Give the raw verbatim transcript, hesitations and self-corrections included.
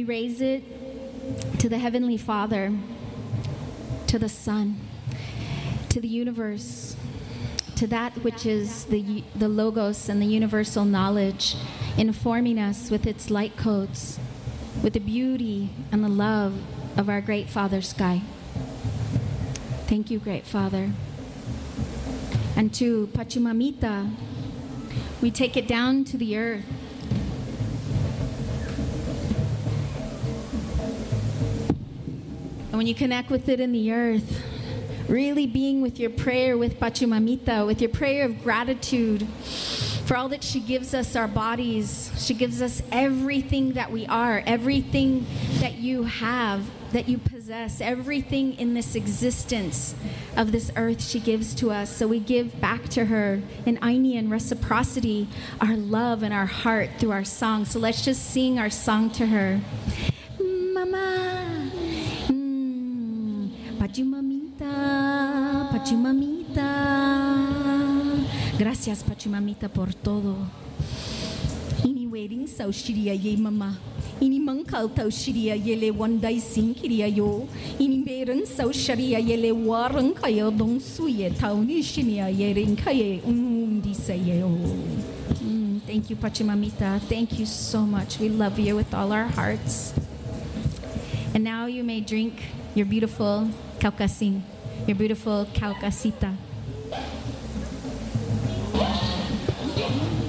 raise it to the Heavenly Father, to the Son, to the universe, to that which is the, the Logos and the universal knowledge, informing us with its light codes, with the beauty and the love of our great Father Sky. Thank you, great Father. And to Pachamamita, we take it down to the earth. And when you connect with it in the earth, really being with your prayer with Pachamamita, with your prayer of gratitude for all that she gives us, our bodies. She gives us everything that we are, everything that you have, that you possess, everything in this existence of this earth she gives to us. So we give back to her in Aini and reciprocity our love and our heart through our song. So let's just sing our song to her. Mama, mm, Pachamamita, Pachamamita. Gracias, Pachamamita, por todo. Ini waiting so shiria ye mama. Ini mangkal tau shiria yele wandai sing kiria yo. Ini beren so sharia yele warang kaya dong suye tau ni shinia yering kaya um di saye o. Thank you, Pachamamita. Thank you so much. We love you with all our hearts. And now you may drink your beautiful kaukasin, your beautiful kaukasita.